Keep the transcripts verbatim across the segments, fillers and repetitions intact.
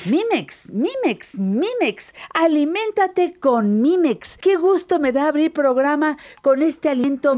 Mimex, Mimex, Mimex, aliméntate con Mimex. Qué gusto me da abrir programa con este alimento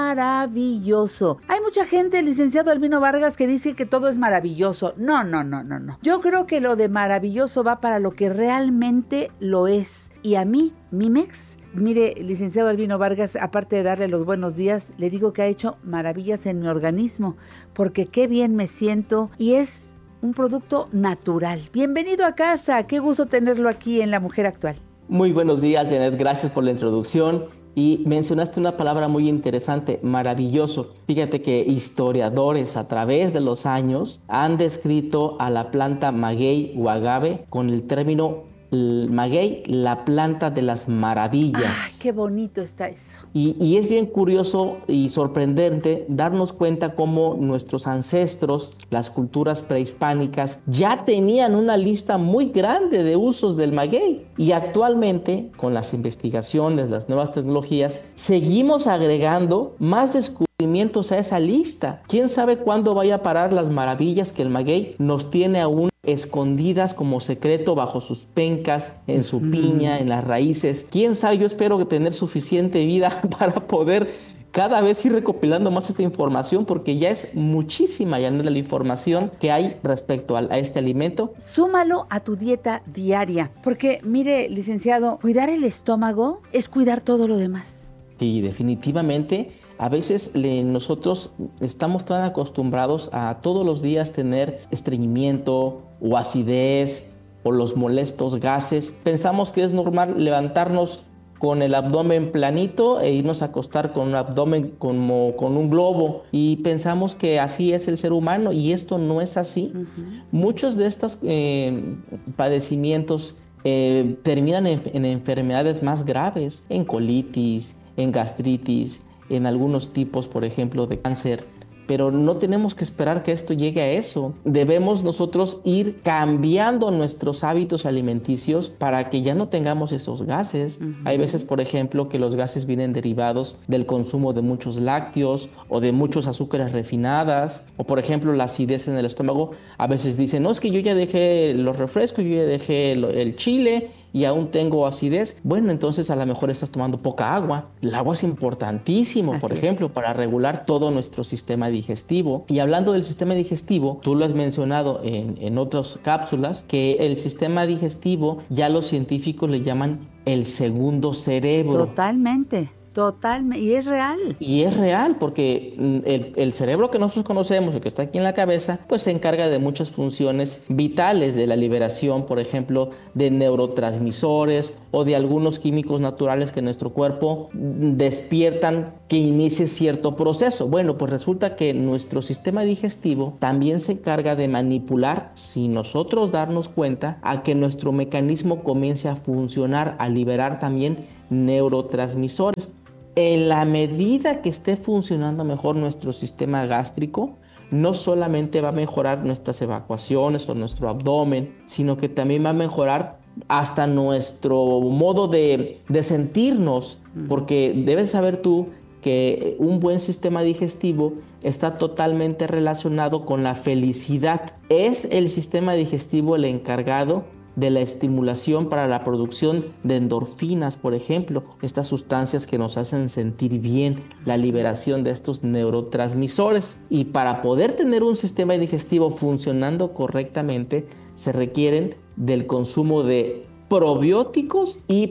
maravilloso. Hay mucha gente, licenciado Albino Vargas, que dice que todo es maravilloso. No, no, no, no, no. Yo creo que lo de maravilloso va para lo que realmente lo es. Y a mí, Mimex, mire, licenciado Albino Vargas, aparte de darle los buenos días, le digo que ha hecho maravillas en mi organismo, porque qué bien me siento y es un producto natural. Bienvenido a casa, qué gusto tenerlo aquí en La Mujer Actual. Muy buenos días, Janet, gracias por la introducción. Y mencionaste una palabra muy interesante, maravilloso. Fíjate que historiadores a través de los años han descrito a la planta maguey o agave con el término maguey, la planta de las maravillas. ¡Ah, qué bonito está eso! Y, y es bien curioso y sorprendente darnos cuenta cómo nuestros ancestros, las culturas prehispánicas, ya tenían una lista muy grande de usos del maguey. Y actualmente, con las investigaciones, las nuevas tecnologías, seguimos agregando más descubrimientos a esa lista. ¿Quién sabe cuándo vaya a parar las maravillas que el maguey nos tiene aún escondidas como secreto bajo sus pencas, en su piña, en las raíces? ¿Quién sabe? Yo espero que tener suficiente vida para poder cada vez ir recopilando más esta información, porque ya es muchísima ya la información que hay respecto a, a este alimento. Súmalo a tu dieta diaria, porque mire, licenciado, cuidar el estómago es cuidar todo lo demás. Sí, definitivamente. A veces le, nosotros estamos tan acostumbrados a todos los días tener estreñimiento o acidez o los molestos gases. Pensamos que es normal levantarnos con el abdomen planito e irnos a acostar con un abdomen como con un globo, y pensamos que así es el ser humano, y esto no es así. Uh-huh. Muchos de estos eh, padecimientos eh, terminan en, en enfermedades más graves, en colitis, en gastritis, en algunos tipos, por ejemplo, de cáncer. Pero no tenemos que esperar que esto llegue a eso. Debemos nosotros ir cambiando nuestros hábitos alimenticios para que ya no tengamos esos gases. Uh-huh. Hay veces, por ejemplo, que los gases vienen derivados del consumo de muchos lácteos o de muchos azúcares refinadas, o por ejemplo la acidez en el estómago. A veces dicen, no, es que yo ya dejé los refrescos, yo ya dejé el chile y aún tengo acidez. Bueno, entonces a lo mejor estás tomando poca agua. El agua es importantísimo, Así por ejemplo, es. para regular todo nuestro sistema digestivo. Y hablando del sistema digestivo, tú lo has mencionado en, en otras cápsulas, que el sistema digestivo ya los científicos le llaman el segundo cerebro. Totalmente. Totalmente, y es real. Y es real porque el, el cerebro que nosotros conocemos, el que está aquí en la cabeza, pues se encarga de muchas funciones vitales, de la liberación, por ejemplo, de neurotransmisores o de algunos químicos naturales que nuestro cuerpo despiertan que inicie cierto proceso. Bueno, pues resulta que nuestro sistema digestivo también se encarga de manipular, sin nosotros darnos cuenta, a que nuestro mecanismo comience a funcionar, a liberar también neurotransmisores. En la medida que esté funcionando mejor nuestro sistema gástrico, no solamente va a mejorar nuestras evacuaciones o nuestro abdomen, sino que también va a mejorar hasta nuestro modo de, de sentirnos, porque debes saber tú que un buen sistema digestivo está totalmente relacionado con la felicidad. Es el sistema digestivo el encargado de la estimulación para la producción de endorfinas, por ejemplo, estas sustancias que nos hacen sentir bien, la liberación de estos neurotransmisores. Y para poder tener un sistema digestivo funcionando correctamente, se requieren del consumo de probióticos y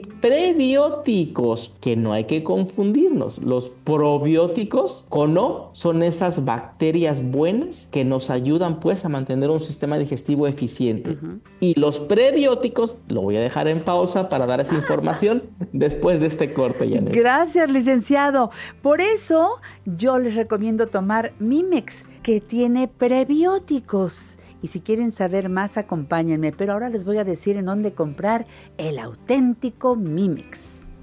prebióticos, que no hay que confundirnos. Los probióticos con O son esas bacterias buenas que nos ayudan pues a mantener un sistema digestivo eficiente. Uh-huh. Y los prebióticos, lo voy a dejar en pausa para dar esa información después de este corte, Janet. Gracias, licenciado. Por eso yo les recomiendo tomar Mimex, que tiene prebióticos. Y si quieren saber más, acompáñenme. Pero ahora les voy a decir en dónde comprar el auténtico Mimex.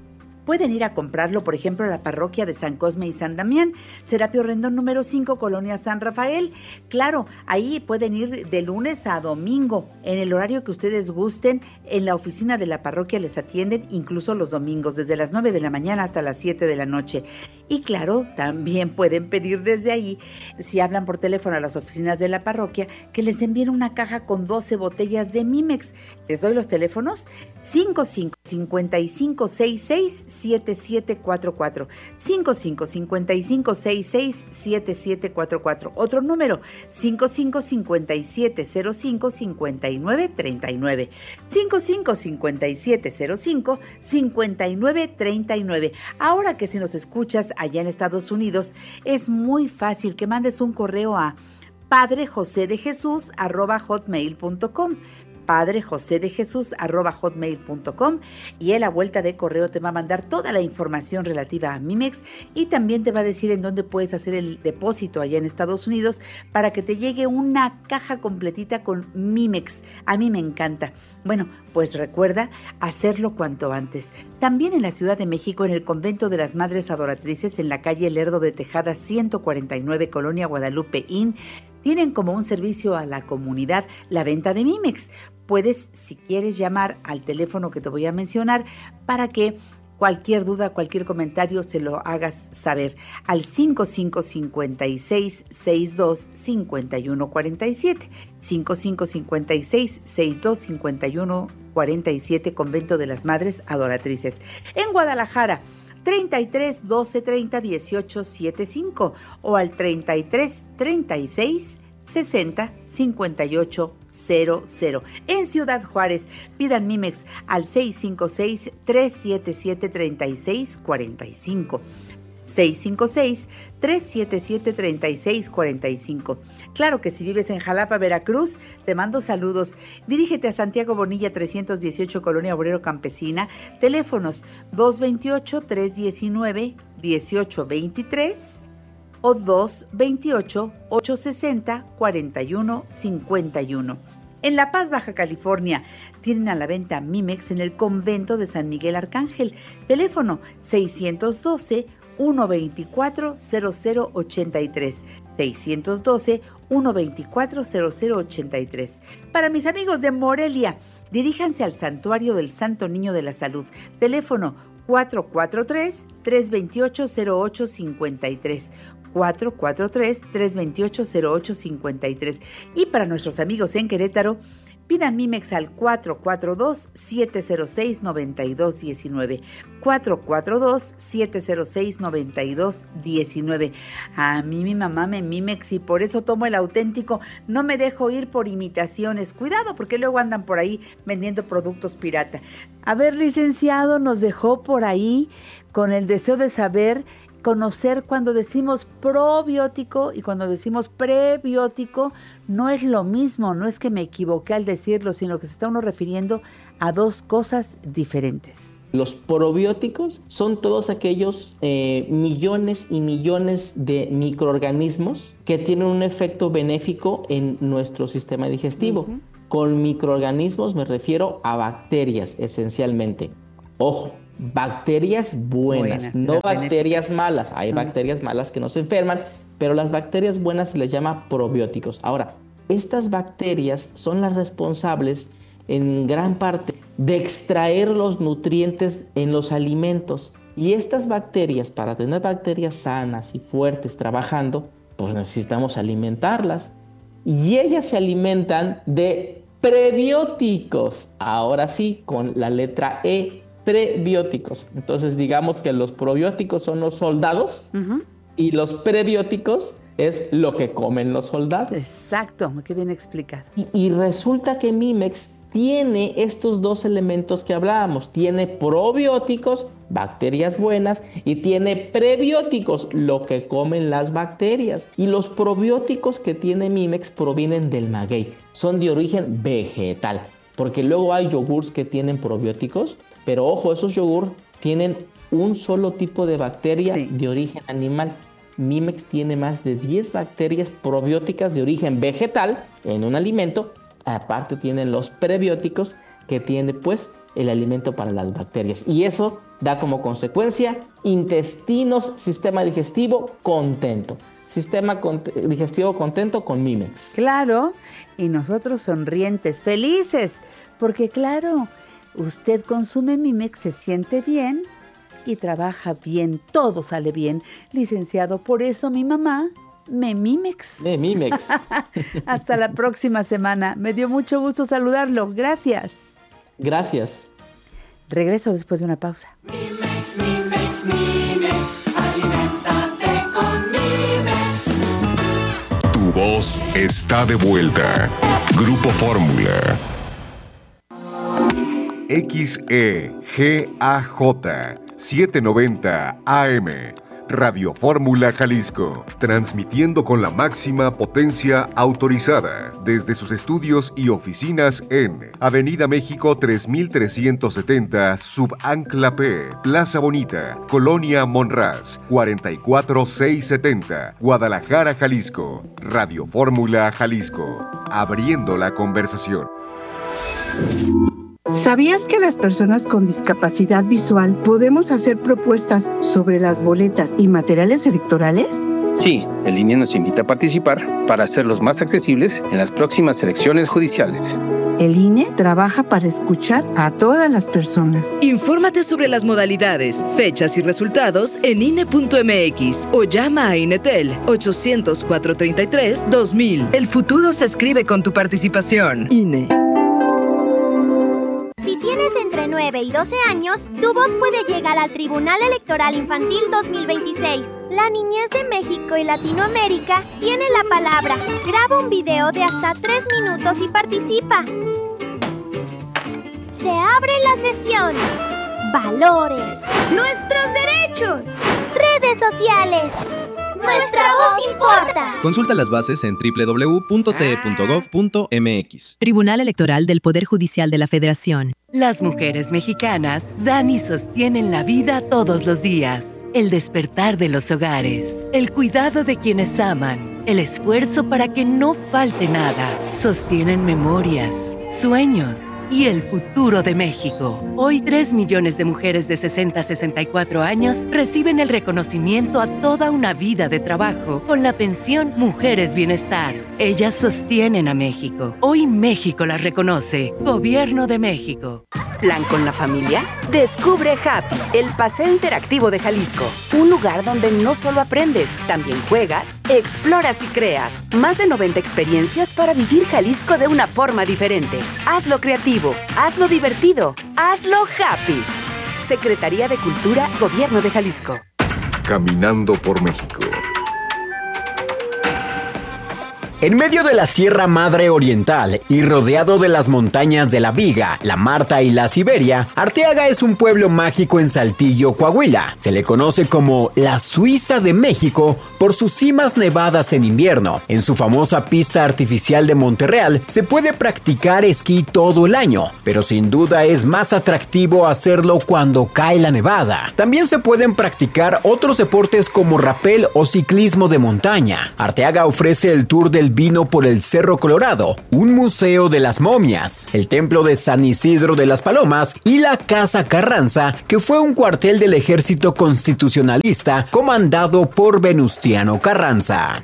pueden ir a comprarlo, por ejemplo, a la parroquia de San Cosme y San Damián, Serapio Rendón número cinco, Colonia San Rafael. Claro, ahí pueden ir de lunes a domingo, en el horario que ustedes gusten. En la oficina de la parroquia les atienden incluso los domingos, desde las nueve de la mañana hasta las siete de la noche. Y claro, también pueden pedir desde ahí, si hablan por teléfono a las oficinas de la parroquia, que les envíen una caja con doce botellas de Mimex. Les doy los teléfonos: cinco cinco cinco cinco seis seis siete siete cuatro cuatro, cinco cinco cinco cinco seis seis siete siete cuatro cuatro. Otro número: cinco cinco cinco siete cero cinco cinco nueve tres nueve, cinco cinco cinco siete cero cinco cinco nueve tres nueve. Ahora que si nos escuchas allá en Estados Unidos, es muy fácil que mandes un correo a padrejosedejesús arroba hotmail punto com, padrejosedejesús arroba hotmail punto com, y él a vuelta de correo te va a mandar toda la información relativa a Mimex y también te va a decir en dónde puedes hacer el depósito allá en Estados Unidos para que te llegue una caja completita con Mimex. A mí me encanta. Bueno, pues recuerda hacerlo cuanto antes. También en la Ciudad de México, en el Convento de las Madres Adoratrices, en la calle Lerdo de Tejada ciento cuarenta y nueve, Colonia Guadalupe Inn, tienen como un servicio a la comunidad la venta de Mimex. Puedes, si quieres, llamar al teléfono que te voy a mencionar para que cualquier duda, cualquier comentario se lo hagas saber al cinco cinco cinco seis seis dos cinco uno cuatro siete, cinco cinco cinco seis seis dos cinco uno cuatro siete, Convento de las Madres Adoratrices. En Guadalajara, treinta y tres doce treinta dieciocho setenta y cinco o al treinta y tres treinta y seis sesenta cincuenta y ocho cero cero. En Ciudad Juárez, pidan Mimex al seis cinco seis tres siete siete tres seis cuatro cinco. seis cinco seis tres siete siete tres seis cuatro cinco. Claro que si vives en Jalapa, Veracruz, te mando saludos. Dirígete a Santiago Bonilla trescientos dieciocho, Colonia Obrero Campesina. Teléfonos dos veintiocho tres diecinueve dieciocho veintitrés o dos veintiocho ocho sesenta cuarenta y uno cincuenta y uno. En La Paz, Baja California, tienen a la venta Mimex en el Convento de San Miguel Arcángel. Teléfono seiscientos doce uno veinticuatro cero cero ochenta y tres, seiscientos doce uno veinticuatro cero cero ochenta y tres. Para mis amigos de Morelia, diríjanse al Santuario del Santo Niño de la Salud. Teléfono cuatro cuatro tres tres dos ocho cero ocho cinco tres, cuatro cuatro tres tres dos ocho cero ocho cinco tres. Y para nuestros amigos en Querétaro, pidan Mimex al cuatro cuatro dos siete cero seis nueve dos uno nueve, cuatro cuatro dos siete cero seis nueve dos uno nueve. A mí mi mamá me Mimex y por eso tomo el auténtico, no me dejo ir por imitaciones. Cuidado, porque luego andan por ahí vendiendo productos pirata. A ver, licenciado, nos dejó por ahí con el deseo de saber, conocer cuando decimos probiótico y cuando decimos prebiótico. No es lo mismo, no es que me equivoqué al decirlo, sino que se está uno refiriendo a dos cosas diferentes. Los probióticos son todos aquellos eh, millones y millones de microorganismos que tienen un efecto benéfico en nuestro sistema digestivo. Uh-huh. Con microorganismos me refiero a bacterias esencialmente. Ojo, bacterias buenas, buenas no bacterias benéficas. Malas. Hay uh-huh. bacterias malas que nos enferman, pero las bacterias buenas se les llama probióticos. Ahora, estas bacterias son las responsables en gran parte de extraer los nutrientes en los alimentos. Y estas bacterias, para tener bacterias sanas y fuertes trabajando, pues necesitamos alimentarlas. Y ellas se alimentan de prebióticos. Ahora sí, con la letra E, prebióticos. Entonces digamos que los probióticos son los soldados uh-huh. y los prebióticos es lo que comen los soldados. Exacto, qué bien explicado. Y, y resulta que Mimex tiene estos dos elementos que hablábamos. Tiene probióticos, bacterias buenas, y tiene prebióticos, lo que comen las bacterias. Y los probióticos que tiene Mimex provienen del maguey. Son de origen vegetal, porque luego hay yogurts que tienen probióticos, pero ojo, esos yogurts tienen un solo tipo de bacteria sí. de origen animal. Mimex tiene más de diez bacterias probióticas de origen vegetal en un alimento. Aparte tienen los prebióticos que tiene pues el alimento para las bacterias. Y eso da como consecuencia intestinos, sistema digestivo contento. Sistema cont- digestivo contento con Mimex. Claro, y nosotros sonrientes, felices, porque claro, usted consume Mimex, se siente bien y trabaja bien, todo sale bien. Licenciado, por eso mi mamá me Mimex. Me Mimex. Hasta la próxima semana. Me dio mucho gusto saludarlo. Gracias. Gracias. Regreso después de una pausa. Mimex, Mimex, Mimex, aliméntate con Mimex. Tu voz está de vuelta. Grupo Fórmula. X E G A J setecientos noventa A M. Radio Fórmula Jalisco, transmitiendo con la máxima potencia autorizada desde sus estudios y oficinas en Avenida México tres mil trescientos setenta, Subancla P, Plaza Bonita, Colonia Monraz, cuarenta y cuatro mil seiscientos setenta, Guadalajara, Jalisco. Radio Fórmula Jalisco, abriendo la conversación. ¿Sabías que las personas con discapacidad visual podemos hacer propuestas sobre las boletas y materiales electorales? Sí, el I N E nos invita a participar para hacerlos más accesibles en las próximas elecciones judiciales. El I N E trabaja para escuchar a todas las personas. Infórmate sobre las modalidades, fechas y resultados en I N E punto M X o llama a INETEL ochocientos, cuatrocientos treinta y tres, dos mil. El futuro se escribe con tu participación. I N E. Si tienes entre nueve y doce años, tu voz puede llegar al Tribunal Electoral Infantil dos mil veintiséis. La niñez de México y Latinoamérica tiene la palabra. Graba un video de hasta tres minutos y participa. Se abre la sesión. Valores. Nuestros derechos. Redes sociales. Nuestra voz importa. Consulta las bases en doble u doble u doble u punto t e punto gov punto m x. Tribunal Electoral del Poder Judicial de la Federación. Las mujeres mexicanas dan y sostienen la vida todos los días. El despertar de los hogares, el cuidado de quienes aman, el esfuerzo para que no falte nada. Sostienen memorias, sueños y el futuro de México. Hoy, tres millones de mujeres de sesenta a sesenta y cuatro años reciben el reconocimiento a toda una vida de trabajo con la pensión Mujeres Bienestar. Ellas sostienen a México. Hoy México las reconoce. Gobierno de México. ¿Plan con la familia? Descubre Happy, el paseo interactivo de Jalisco. Un lugar donde no solo aprendes, también juegas, exploras y creas. Más de noventa experiencias para vivir Jalisco de una forma diferente. Hazlo creativo, hazlo divertido, hazlo happy. Secretaría de Cultura, Gobierno de Jalisco. Caminando por México. En medio de la Sierra Madre Oriental y rodeado de las montañas de la Viga, la Marta y la Siberia, Arteaga es un pueblo mágico en Saltillo, Coahuila. Se le conoce como la Suiza de México por sus cimas nevadas en invierno. En su famosa pista artificial de Monterreal se puede practicar esquí todo el año, pero sin duda es más atractivo hacerlo cuando cae la nevada. También se pueden practicar otros deportes como rapel o ciclismo de montaña. Arteaga ofrece el tour del vino por el Cerro Colorado, un museo de las momias, el templo de San Isidro de las Palomas y la Casa Carranza, que fue un cuartel del ejército constitucionalista comandado por Venustiano Carranza.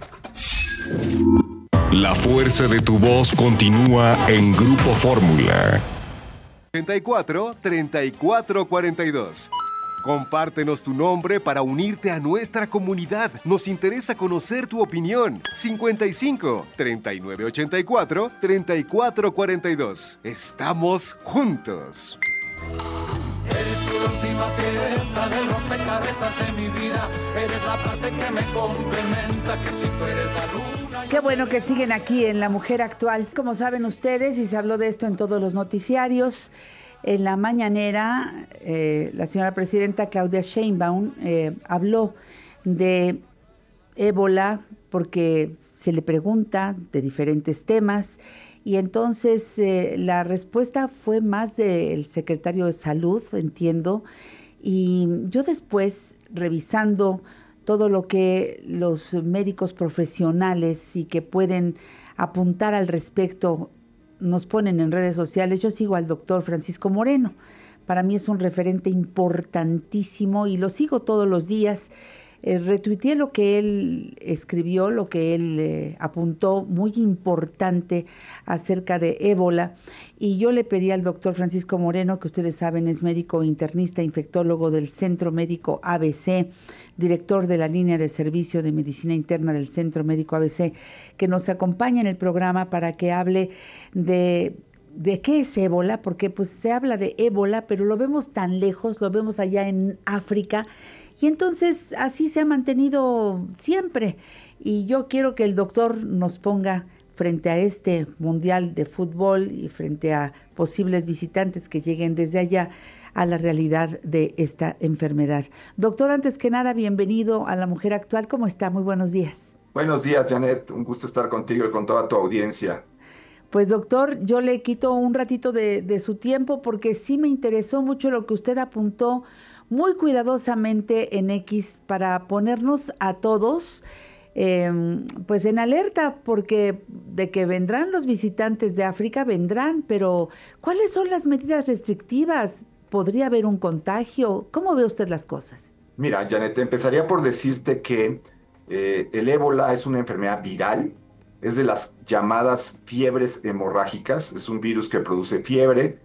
La fuerza de tu voz continúa en Grupo Fórmula. treinta y cuatro, treinta y cuatro, cuarenta y dos. Compártenos tu nombre para unirte a nuestra comunidad. Nos interesa conocer tu opinión. cincuenta y cinco, treinta y nueve, ochenta y cuatro, treinta y cuatro, cuarenta y dos. Estamos juntos. Eres tú la última pieza del rompecabezas de mi vida. Eres la parte que me complementa, que si tú eres la luna. Qué bueno que siguen aquí en La Mujer Actual. Como saben ustedes, y se habló de esto en todos los noticiarios, en la mañanera, eh, la señora presidenta Claudia Sheinbaum eh, habló de ébola porque se le pregunta de diferentes temas y entonces eh, la respuesta fue más del secretario de Salud, entiendo, y yo después, revisando todo lo que los médicos profesionales y que pueden apuntar al respecto nos ponen en redes sociales, yo sigo al doctor Francisco Moreno, para mí es un referente importantísimo y lo sigo todos los días. Eh, retuiteé lo que él escribió, lo que él eh, apuntó, muy importante acerca de ébola. Y yo le pedí al doctor Francisco Moreno, que ustedes saben es médico internista, infectólogo del Centro Médico A B C, director de la línea de servicio de medicina interna del Centro Médico A B C, que nos acompañe en el programa para que hable de... ¿De qué es ébola? Porque pues se habla de ébola, pero lo vemos tan lejos, lo vemos allá en África, y entonces así se ha mantenido siempre. Y yo quiero que el doctor nos ponga frente a este Mundial de Fútbol y frente a posibles visitantes que lleguen desde allá a la realidad de esta enfermedad. Doctor, antes que nada, bienvenido a La Mujer Actual. ¿Cómo está? Muy buenos días. Buenos días, Janet. Un gusto estar contigo y con toda tu audiencia. Pues doctor, yo le quito un ratito de, de su tiempo porque sí me interesó mucho lo que usted apuntó muy cuidadosamente en X para ponernos a todos eh, pues en alerta, porque de que vendrán los visitantes de África, vendrán, pero ¿cuáles son las medidas restrictivas? ¿Podría haber un contagio? ¿Cómo ve usted las cosas? Mira, Janet, empezaría por decirte que eh, el ébola es una enfermedad viral. Es de las llamadas fiebres hemorrágicas. Es un virus que produce fiebre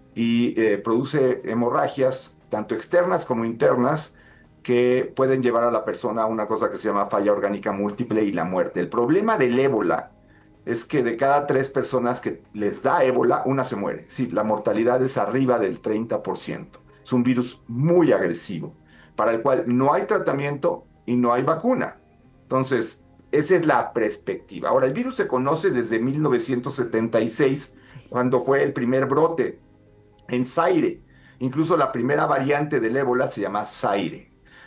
y eh, produce hemorragias, tanto externas como internas, que pueden llevar a la persona a una cosa que se llama falla orgánica múltiple y la muerte. El problema del ébola es que de cada tres personas que les da ébola, una se muere. Sí, la mortalidad es arriba del treinta por ciento. Es un virus muy agresivo, para el cual no hay tratamiento y no hay vacuna. Entonces, esa es la perspectiva. Ahora, el virus se conoce desde mil novecientos setenta y seis, sí, cuando fue el primer brote en Zaire. Incluso la primera variante del ébola se llama Zaire.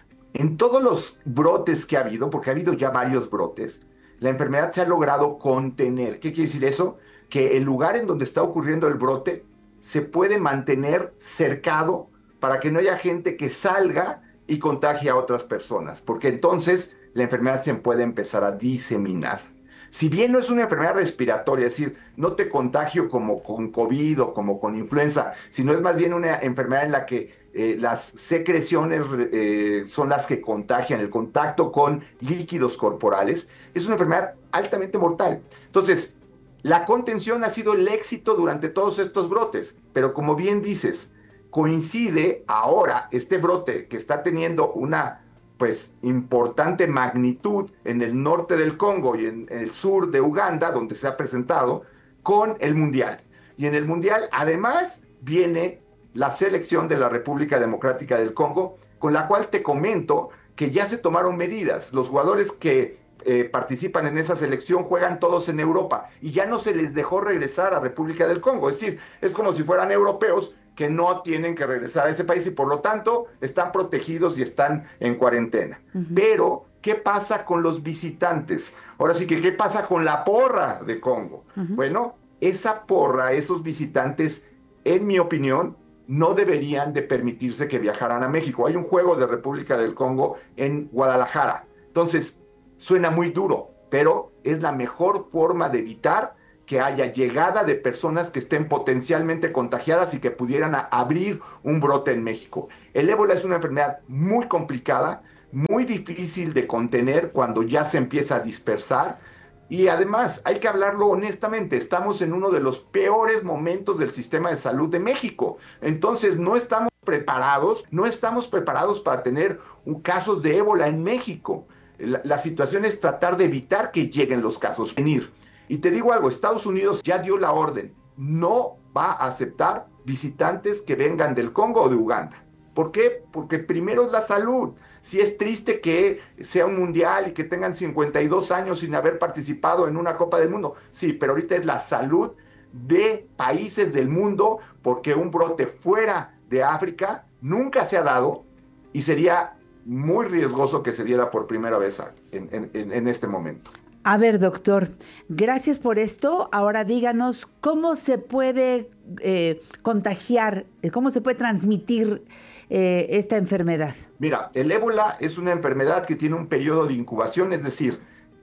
En todos los brotes que ha habido, porque ha habido ya varios brotes, la enfermedad se ha logrado contener. ¿Qué quiere decir eso? Que el lugar en donde está ocurriendo el brote se puede mantener cercado para que no haya gente que salga y contagie a otras personas, porque entonces la enfermedad se puede empezar a diseminar. Si bien no es una enfermedad respiratoria, es decir, no te contagio como con COVID o como con influenza, sino es más bien una enfermedad en la que eh, las secreciones eh, son las que contagian, el contacto con líquidos corporales, es una enfermedad altamente mortal. Entonces, la contención ha sido el éxito durante todos estos brotes, pero como bien dices, coincide ahora este brote que está teniendo una pues importante magnitud en el norte del Congo y en el sur de Uganda, donde se ha presentado, con el Mundial. Y en el Mundial, además, viene la selección de la República Democrática del Congo, con la cual te comento que ya se tomaron medidas. Los jugadores que eh, participan en esa selección juegan todos en Europa y ya no se les dejó regresar a República del Congo. Es decir, es como si fueran europeos que no tienen que regresar a ese país y por lo tanto están protegidos y están en cuarentena. Uh-huh. Pero, ¿qué pasa con los visitantes? Ahora sí que, ¿qué pasa con la porra de Congo? Uh-huh. Bueno, esa porra, esos visitantes, en mi opinión, no deberían de permitirse que viajaran a México. Hay un juego de República del Congo en Guadalajara. Entonces, suena muy duro, pero es la mejor forma de evitar que haya llegada de personas que estén potencialmente contagiadas y que pudieran a abrir un brote en México. El ébola es una enfermedad muy complicada, muy difícil de contener cuando ya se empieza a dispersar. Y además, hay que hablarlo honestamente, estamos en uno de los peores momentos del sistema de salud de México. Entonces, no estamos preparados, no estamos preparados para tener un, casos de ébola en México. La, la situación es tratar de evitar que lleguen los casos, venir. Y te digo algo, Estados Unidos ya dio la orden, no va a aceptar visitantes que vengan del Congo o de Uganda. ¿Por qué? Porque primero es la salud. Si es triste que sea un mundial y que tengan cincuenta y dos años sin haber participado en una Copa del Mundo, sí, pero ahorita es la salud de países del mundo, porque un brote fuera de África nunca se ha dado y sería muy riesgoso que se diera por primera vez en, en, en este momento. A ver, doctor, gracias por esto. Ahora díganos cómo se puede eh, contagiar, cómo se puede transmitir eh, esta enfermedad. Mira, el ébola es una enfermedad que tiene un periodo de incubación, es decir,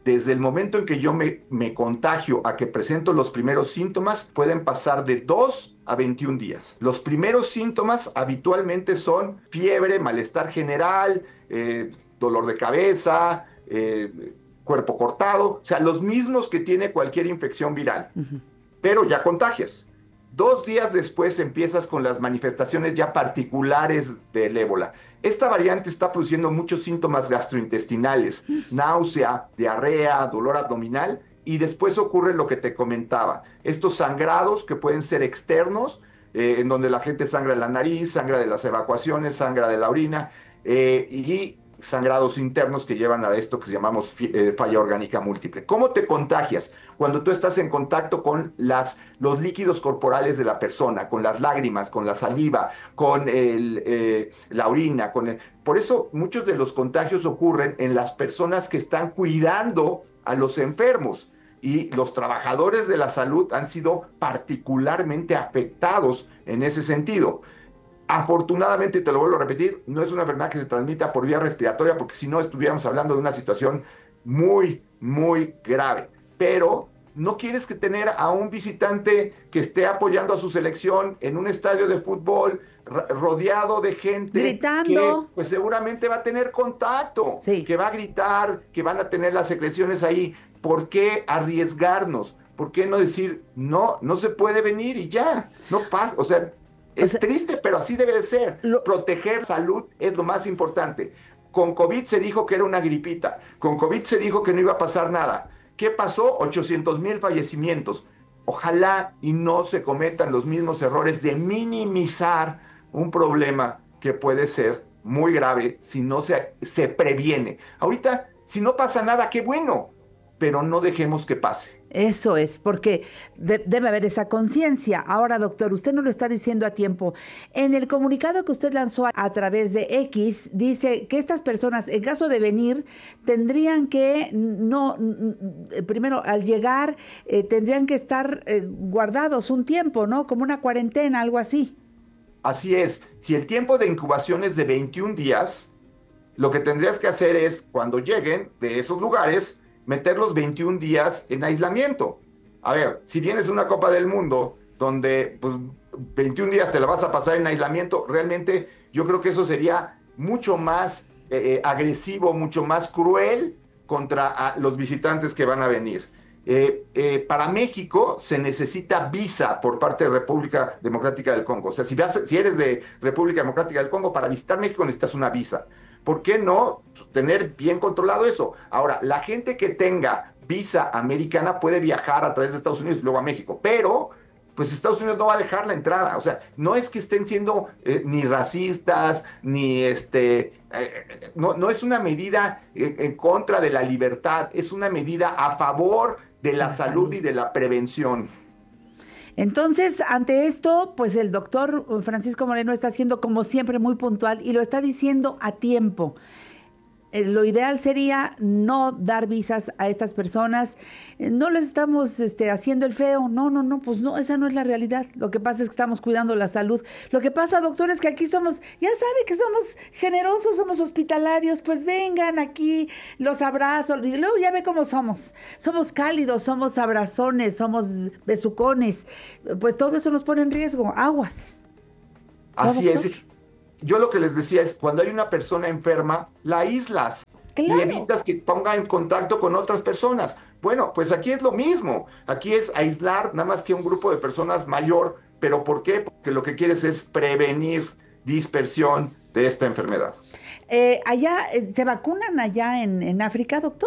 desde el momento en que yo me, me contagio a que presento los primeros síntomas, pueden pasar de dos a veintiún días. Los primeros síntomas habitualmente son fiebre, malestar general, eh, dolor de cabeza, eh, cuerpo cortado, o sea, los mismos que tiene cualquier infección viral, uh-huh. pero ya contagias. Dos días después empiezas con las manifestaciones ya particulares del ébola. Esta variante está produciendo muchos síntomas gastrointestinales, náusea, diarrea, dolor abdominal, y después ocurre lo que te comentaba. Estos sangrados que pueden ser externos, eh, en donde la gente sangra de la nariz, sangra de las evacuaciones, sangra de la orina, eh, y sangrados internos que llevan a esto que llamamos eh, falla orgánica múltiple. ¿Cómo te contagias? Cuando tú estás en contacto con las, los líquidos corporales de la persona, con las lágrimas, con la saliva, con el, eh, la orina. Con el... Por eso muchos de los contagios ocurren en las personas que están cuidando a los enfermos. Y los trabajadores de la salud han sido particularmente afectados en ese sentido. Afortunadamente, te lo vuelvo a repetir, no es una enfermedad que se transmita por vía respiratoria, porque si no estuviéramos hablando de una situación muy, muy grave. Pero no quieres que tener a un visitante que esté apoyando a su selección en un estadio de fútbol rodeado de gente gritando, que pues seguramente va a tener contacto, sí. que va a gritar, que van a tener las secreciones ahí. ¿Por qué arriesgarnos? ¿Por qué no decir, no, no se puede venir y ya? No pasa, o sea... Es o sea, triste, pero así debe de ser. Lo... Proteger salud es lo más importante. Con COVID se dijo que era una gripita. Con COVID se dijo que no iba a pasar nada. ¿Qué pasó? ochocientos mil fallecimientos. Ojalá y no se cometan los mismos errores de minimizar un problema que puede ser muy grave si no se, se previene. Ahorita, si no pasa nada, qué bueno, pero no dejemos que pase. Eso es, porque de, debe haber esa conciencia. Ahora, doctor, usted nos lo está diciendo a tiempo. En el comunicado que usted lanzó a, a través de X, dice que estas personas, en caso de venir, tendrían que, no, primero, al llegar, eh, tendrían que estar eh, guardados un tiempo, ¿no? Como una cuarentena, algo así. Así es. Si el tiempo de incubación es de veintiún días, lo que tendrías que hacer es, cuando lleguen de esos lugares, meterlos veintiún días en aislamiento. A ver, si vienes de una Copa del Mundo donde pues veintiún días te la vas a pasar en aislamiento, realmente yo creo que eso sería mucho más eh, agresivo, mucho más cruel contra a los visitantes que van a venir. Eh, eh, para México se necesita visa por parte de República Democrática del Congo. O sea, si, vas, si eres de República Democrática del Congo, para visitar México necesitas una visa. ¿Por qué no tener bien controlado eso? Ahora, la gente que tenga visa americana puede viajar a través de Estados Unidos y luego a México, pero pues Estados Unidos no va a dejar la entrada. O sea, no es que estén siendo eh, ni racistas, ni este... Eh, no, no es una medida eh, en contra de la libertad, es una medida a favor de la salud y de la prevención. Entonces, ante esto, pues el doctor Francisco Moreno está siendo, como siempre, muy puntual y lo está diciendo a tiempo. Eh, lo ideal sería no dar visas a estas personas. Eh, no les estamos este, haciendo el feo. No, no, no, pues no, esa no es la realidad. Lo que pasa es que estamos cuidando la salud. Lo que pasa, doctor, es que aquí somos, ya sabe que somos generosos, somos hospitalarios. Pues vengan aquí, los abrazo. Y luego ya ve cómo somos. Somos cálidos, somos abrazones, somos besucones. Pues todo eso nos pone en riesgo. Aguas. Así es. Yo lo que les decía es, cuando hay una persona enferma, la aíslas. Claro. Y evitas que ponga en contacto con otras personas. Bueno, pues aquí es lo mismo. Aquí es aislar nada más que un grupo de personas mayor. ¿Pero por qué? Porque lo que quieres es prevenir dispersión de esta enfermedad. Eh, allá, ¿se vacunan allá en, en África, doctor?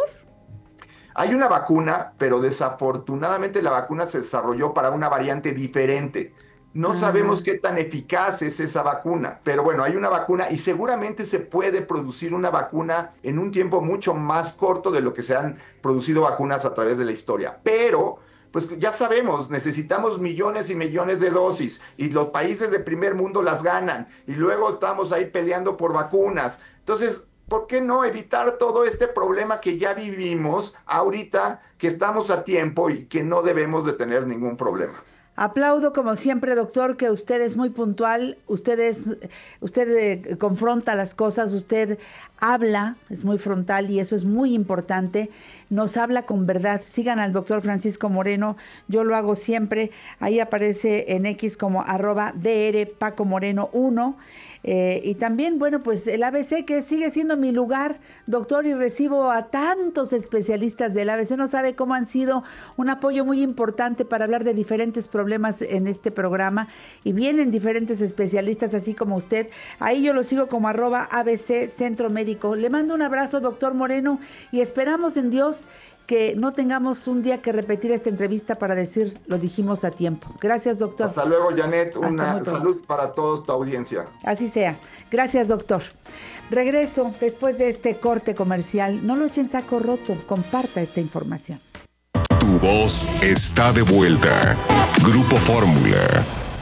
Hay una vacuna, pero desafortunadamente la vacuna se desarrolló para una variante diferente. No ah. sabemos qué tan eficaz es esa vacuna, pero bueno, hay una vacuna y seguramente se puede producir una vacuna en un tiempo mucho más corto de lo que se han producido vacunas a través de la historia. Pero, pues ya sabemos, necesitamos millones y millones de dosis y los países de primer mundo las ganan y luego estamos ahí peleando por vacunas. Entonces, ¿por qué no evitar todo este problema que ya vivimos ahorita, que estamos a tiempo y que no debemos de tener ningún problema? Aplaudo como siempre, doctor, que usted es muy puntual, usted, es, usted eh, confronta las cosas, usted habla, es muy frontal y eso es muy importante, nos habla con verdad. Sigan al doctor Francisco Moreno, yo lo hago siempre, ahí aparece en X como arroba dr Paco Moreno uno. Eh, y también, bueno, pues el A B C, que sigue siendo mi lugar, doctor, y recibo a tantos especialistas del A B C, no sabe cómo han sido un apoyo muy importante para hablar de diferentes problemas en este programa, y vienen diferentes especialistas, así como usted. Ahí yo lo sigo como arroba A B C Centro Médico. Le mando un abrazo, doctor Moreno, y esperamos en Dios que no tengamos un día que repetir esta entrevista para decir, lo dijimos a tiempo. Gracias, doctor. Hasta luego, Janet. Una salud para toda tu audiencia. Así sea. Gracias, doctor. Regreso después de este corte comercial. No lo echen saco roto. Comparta esta información. Tu voz está de vuelta. Grupo Fórmula.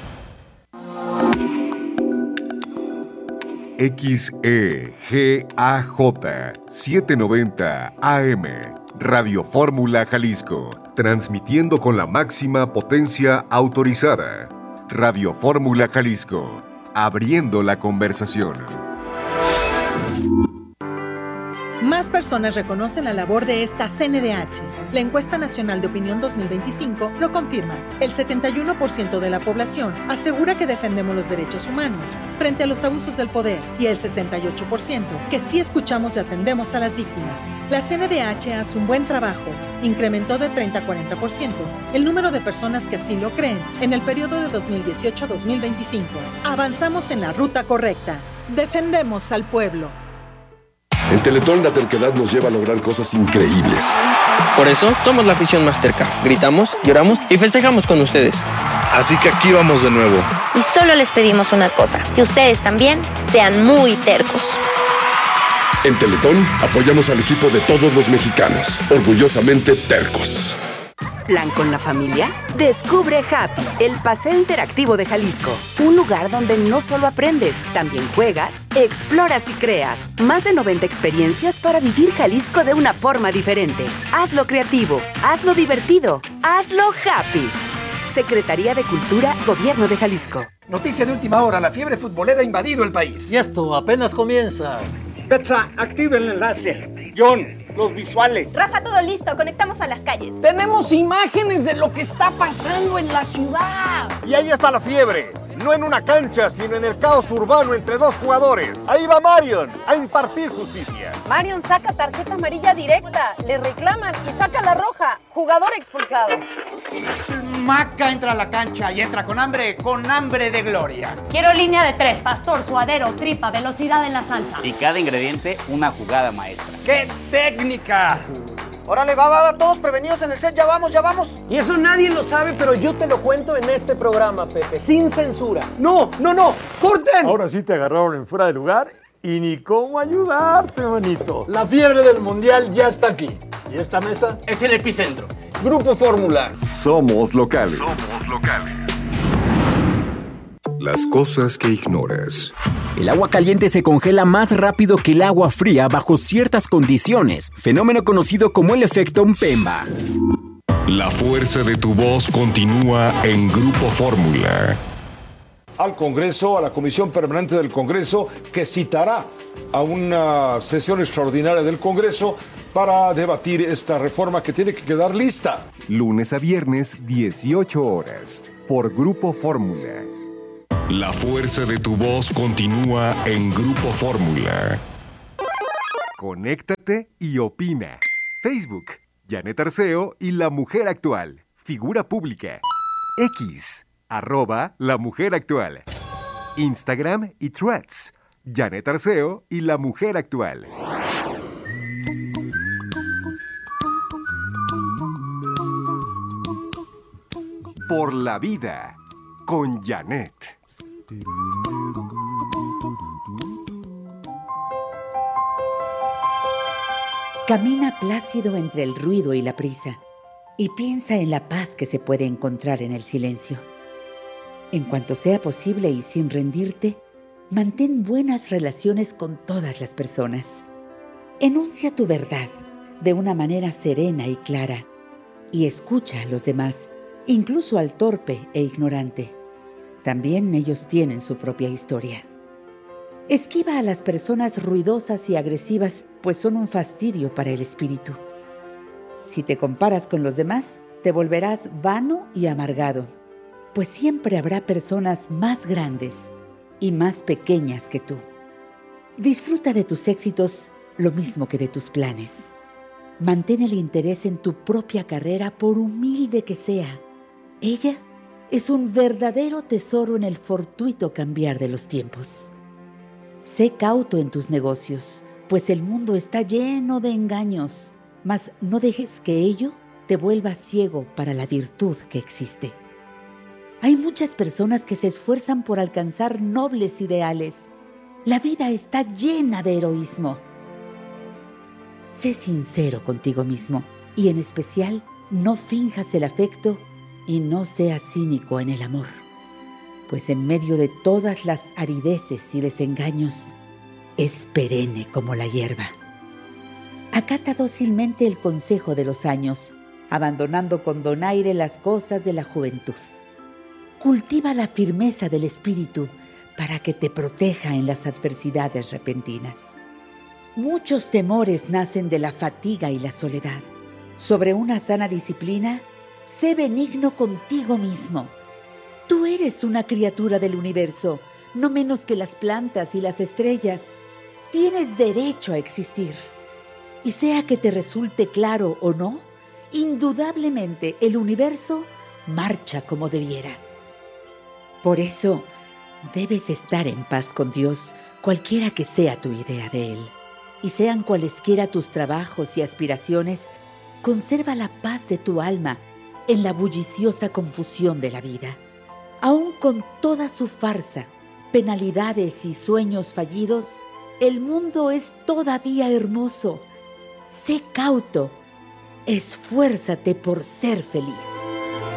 X E G A J setecientos noventa A M, Radio Fórmula Jalisco, transmitiendo con la máxima potencia autorizada. Radio Fórmula Jalisco, abriendo la conversación. Más personas reconocen la labor de esta C N D H. La Encuesta Nacional de Opinión dos mil veinticinco lo confirma. El setenta y uno por ciento de la población asegura que defendemos los derechos humanos frente a los abusos del poder, y el sesenta y ocho por ciento que sí escuchamos y atendemos a las víctimas. La C N D H hace un buen trabajo. Incrementó de treinta a cuarenta por ciento el número de personas que así lo creen en el periodo de dos mil dieciocho a dos mil veinticinco. Avanzamos en la ruta correcta. Defendemos al pueblo. En Teletón la terquedad nos lleva a lograr cosas increíbles. Por eso somos la afición más terca. Gritamos, lloramos y festejamos con ustedes. Así que aquí vamos de nuevo. Y solo les pedimos una cosa, que ustedes también sean muy tercos. En Teletón apoyamos al equipo de todos los mexicanos, orgullosamente tercos. ¿Plan con la familia? Descubre Happy, el paseo interactivo de Jalisco. Un lugar donde no solo aprendes, también juegas, exploras y creas. Más de noventa experiencias para vivir Jalisco de una forma diferente. Hazlo creativo, hazlo divertido, hazlo happy. Secretaría de Cultura, Gobierno de Jalisco. Noticia de última hora, la fiebre futbolera ha invadido el país. Y esto apenas comienza. Betsa, activa el enlace. John, los visuales. Rafa, todo listo, conectamos a las calles. Tenemos imágenes de lo que está pasando en la ciudad. Y ahí está la fiebre, no en una cancha, sino en el caos urbano entre dos jugadores. Ahí va Marion a impartir justicia. Marion saca tarjeta amarilla directa, le reclaman y saca la roja. Jugador expulsado. Maca entra a la cancha y entra con hambre, con hambre de gloria. Quiero línea de tres, pastor, suadero, tripa, velocidad en la salsa. Y cada ingrediente, una jugada maestra. ¡Qué técnica! Órale, va, va, va, todos prevenidos en el set, ya vamos, ya vamos. Y eso nadie lo sabe, pero yo te lo cuento en este programa, Pepe, sin censura. No, no, no, corten. Ahora sí te agarraron en fuera de lugar y ni cómo ayudarte, manito. La fiebre del mundial ya está aquí. Y esta mesa es el epicentro. Grupo Fórmula. Somos locales. Somos locales. Las cosas que ignoras. El agua caliente se congela más rápido que el agua fría bajo ciertas condiciones, fenómeno conocido como el efecto Mpemba. La fuerza de tu voz continúa en Grupo Fórmula. Al Congreso, a la Comisión Permanente del Congreso, que citará a una sesión extraordinaria del Congreso para debatir esta reforma que tiene que quedar lista. Lunes a viernes, dieciocho horas, por Grupo Fórmula. La fuerza de tu voz continúa en Grupo Fórmula. Conéctate y opina. Facebook, Janet Arceo y La Mujer Actual. Figura pública. X, arroba La Mujer Actual. Instagram y Threads, Janet Arceo y La Mujer Actual. Por la vida, con Janet. Camina plácido entre el ruido y la prisa y piensa en la paz que se puede encontrar en el silencio. En cuanto sea posible y sin rendirte, mantén buenas relaciones con todas las personas. Enuncia tu verdad de una manera serena y clara y escucha a los demás incluso al torpe e ignorante. También ellos tienen su propia historia. Esquiva a las personas ruidosas y agresivas, pues son un fastidio para el espíritu. Si te comparas con los demás, te volverás vano y amargado, pues siempre habrá personas más grandes y más pequeñas que tú. Disfruta de tus éxitos lo mismo que de tus planes. Mantén el interés en tu propia carrera, por humilde que sea. Ella es un verdadero tesoro en el fortuito cambiar de los tiempos. Sé cauto en tus negocios, pues el mundo está lleno de engaños, mas no dejes que ello te vuelva ciego para la virtud que existe. Hay muchas personas que se esfuerzan por alcanzar nobles ideales. La vida está llena de heroísmo. Sé sincero contigo mismo y, en especial, no finjas el afecto y no seas cínico en el amor, pues en medio de todas las arideces y desengaños es perenne como la hierba. Acata dócilmente el consejo de los años, abandonando con donaire las cosas de la juventud. Cultiva la firmeza del espíritu para que te proteja en las adversidades repentinas. Muchos temores nacen de la fatiga y la soledad. Sobre una sana disciplina, sé benigno contigo mismo. Tú eres una criatura del universo, no menos que las plantas y las estrellas. Tienes derecho a existir. Y sea que te resulte claro o no, indudablemente el universo marcha como debiera. Por eso, debes estar en paz con Dios, cualquiera que sea tu idea de Él. Y sean cualesquiera tus trabajos y aspiraciones, conserva la paz de tu alma en la bulliciosa confusión de la vida. Aún con toda su farsa, penalidades y sueños fallidos, el mundo es todavía hermoso. Sé cauto, esfuérzate por ser feliz.